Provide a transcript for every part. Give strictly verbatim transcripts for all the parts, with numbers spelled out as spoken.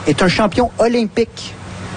est un champion olympique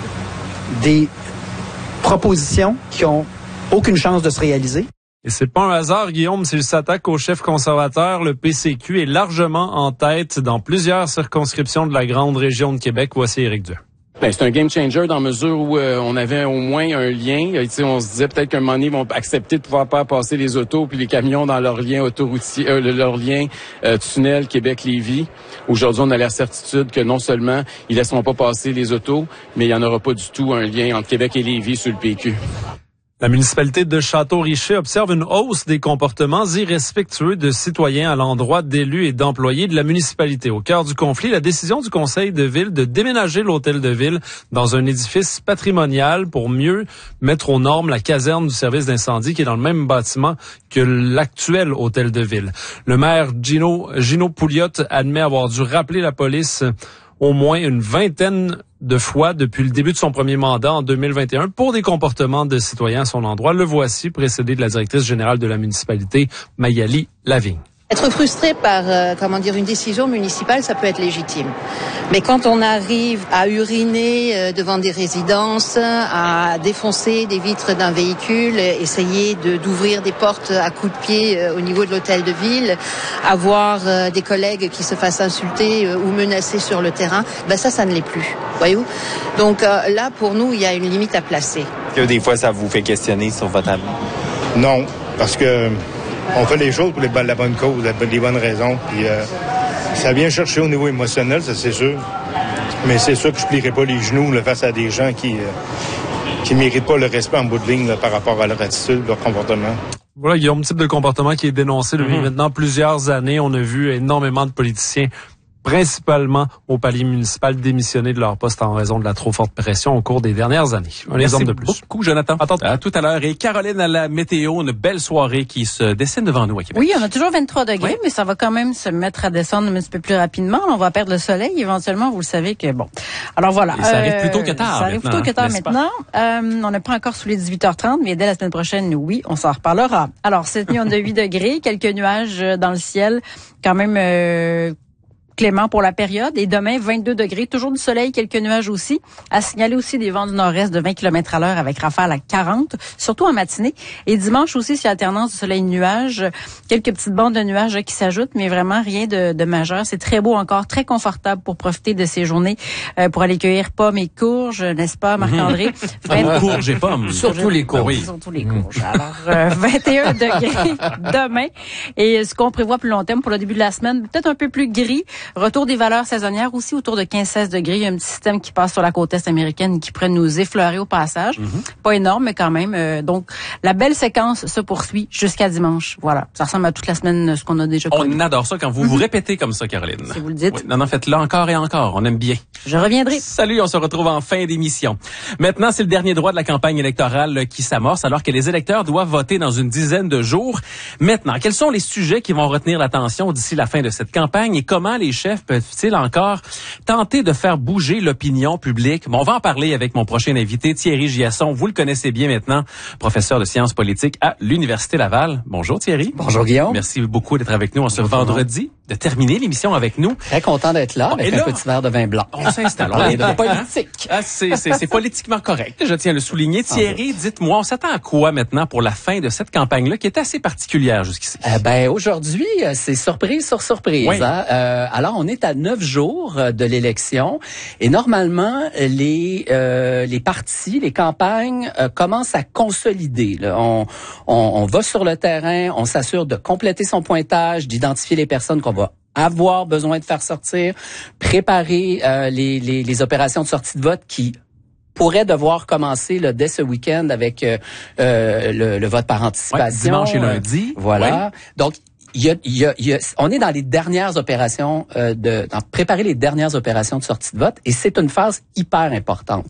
des propositions qui ont aucune chance de se réaliser. Et c'est pas un hasard, Guillaume, s'il s'attaque au chef conservateur, le P C Q est largement en tête dans plusieurs circonscriptions de la grande région de Québec. Voici Éric Duhem. Ben, c'est un game changer dans mesure où euh, on avait au moins un lien. Euh, on se disait peut-être qu'un moment donné, ils vont accepter de pouvoir pas passer les autos puis les camions dans leur lien autoroutier, euh, leur lien euh, tunnel Québec-Lévis. Aujourd'hui, on a la certitude que non seulement ils laisseront pas passer les autos, mais il y en aura pas du tout un lien entre Québec et Lévis sur le P Q. La municipalité de Château-Richer observe une hausse des comportements irrespectueux de citoyens à l'endroit d'élus et d'employés de la municipalité. Au cœur du conflit, la décision du conseil de ville de déménager l'hôtel de ville dans un édifice patrimonial pour mieux mettre aux normes la caserne du service d'incendie qui est dans le même bâtiment que l'actuel hôtel de ville. Le maire Gino, Gino Pouliot admet avoir dû rappeler la police au moins une vingtaine de fois depuis le début de son premier mandat en deux mille vingt et un pour des comportements de citoyens à son endroit. Le voici, précédé de la directrice générale de la municipalité, Mayali Lavigne. Être frustré par, euh, comment dire, une décision municipale, ça peut être légitime. Mais quand on arrive à uriner euh, devant des résidences, à défoncer des vitres d'un véhicule, essayer de d'ouvrir des portes à coups de pied euh, au niveau de l'hôtel de ville, avoir euh, des collègues qui se fassent insulter euh, ou menacer sur le terrain, ben ça, ça ne l'est plus. Voyez-vous? Donc euh, là, pour nous, il y a une limite à placer. Que des fois, ça vous fait questionner sur votre avis? Non, parce que on fait les choses pour les, la bonne cause, les bonnes raisons. Puis euh, ça vient chercher au niveau émotionnel, ça c'est sûr. Mais c'est sûr que je plierai pas les genoux là, face à des gens qui euh, qui méritent pas le respect en bout de ligne là, par rapport à leur attitude, leur comportement. Voilà, Guillaume, le type de comportement qui est dénoncé depuis Mm-hmm. maintenant plusieurs années. On a vu énormément de politiciens, principalement au palier municipal, démissionner de leur poste en raison de la trop forte pression au cours des dernières années. Un Merci exemple de plus. beaucoup, Jonathan. Attends. À tout à l'heure. Et Caroline, à la météo, une belle soirée qui se dessine devant nous à Québec. Oui, on a toujours vingt-trois degrés, oui. mais ça va quand même se mettre à descendre un petit peu plus rapidement. On va perdre le soleil éventuellement, vous le savez que bon. Alors voilà. Et ça arrive plus tôt que tard. Ça arrive plus tôt que tard maintenant. Euh, on n'est pas encore sous les dix-huit heures trente, mais dès la semaine prochaine, oui, on s'en reparlera. Alors, cette nuit, on a huit degrés, quelques nuages dans le ciel, quand même euh, clément pour la période. Et demain, vingt-deux degrés, toujours du soleil, quelques nuages aussi. À signaler aussi des vents du nord-est de vingt kilomètres à l'heure avec rafales à quarante, surtout en matinée. Et dimanche aussi, c'est alternance de soleil-nuages. Quelques petites bandes de nuages qui s'ajoutent, mais vraiment rien de, de majeur. C'est très beau encore, très confortable pour profiter de ces journées, euh, pour aller cueillir pommes et courges, n'est-ce pas, Marc-André? vingt... Courges et pommes. Surtout les courges. Oui. Surtout les courges. Alors, euh, vingt et un degrés demain. Et ce qu'on prévoit plus long terme pour le début de la semaine, peut-être un peu plus gris. Retour des valeurs saisonnières aussi autour de quinze seize degrés. Il y a un petit système qui passe sur la côte est américaine qui pourrait nous effleurer au passage. Mm-hmm. Pas énorme, mais quand même. Euh, donc, la belle séquence se poursuit jusqu'à dimanche. Voilà. Ça ressemble à toute la semaine, ce qu'on a déjà connu. On adore ça quand vous mm-hmm. vous répétez comme ça, Caroline. Si vous le dites. Oui. Non, non, faites-le encore et encore. On aime bien. Je reviendrai. Salut, on se retrouve en fin d'émission. Maintenant, c'est le dernier droit de la campagne électorale qui s'amorce alors que les électeurs doivent voter dans une dizaine de jours. Maintenant, quels sont les sujets qui vont retenir l'attention d'ici la fin de cette campagne et comment les chefs peuvent-ils encore tenter de faire bouger l'opinion publique? Bon, on va en parler avec mon prochain invité, Thierry Giasson. Vous le connaissez bien maintenant, professeur de sciences politiques à l'Université Laval. Bonjour Thierry. Bonjour Guillaume. Merci beaucoup d'être avec nous en ce vendredi, de terminer l'émission avec nous. Très content d'être là avec là, un petit verre de vin blanc. On s'installe. On est de politique. Ah, c'est, c'est, c'est politiquement correct, je tiens à le souligner. Thierry, dites-moi, on s'attend à quoi maintenant pour la fin de cette campagne-là qui est assez particulière jusqu'ici? Euh, ben aujourd'hui, c'est surprise sur surprise. Oui. Hein? Euh, alors, on est à neuf jours de l'élection et normalement, les euh, les partis, les campagnes euh, commencent à consolider. Là. On, on, on va sur le terrain, on s'assure de compléter son pointage, d'identifier les personnes qu'on va avoir besoin de faire sortir, préparer euh, les, les, les opérations de sortie de vote qui pourraient devoir commencer là, dès ce week-end avec euh, euh, le, le vote par anticipation. Ouais, dimanche et lundi. Euh, voilà. Ouais. Donc, il y a, il y a, il y a, on est dans les dernières opérations, euh, de, dans préparer les dernières opérations de sortie de vote et c'est une phase hyper importante.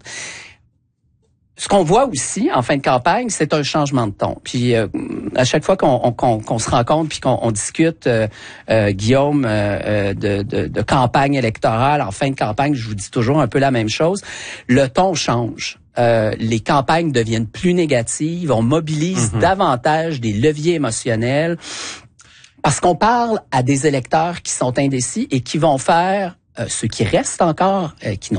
Ce qu'on voit aussi en fin de campagne, c'est un changement de ton. Puis euh, à chaque fois qu'on, qu'on, qu'on se rencontre puis qu'on on discute, euh, euh, Guillaume, euh, de, de, de campagne électorale, en fin de campagne, je vous dis toujours un peu la même chose. Le ton change. Euh, les campagnes deviennent plus négatives. On mobilise mm-hmm. davantage des leviers émotionnels parce qu'on parle à des électeurs qui sont indécis et qui vont faire, euh, ceux qui restent encore, euh, qui n'ont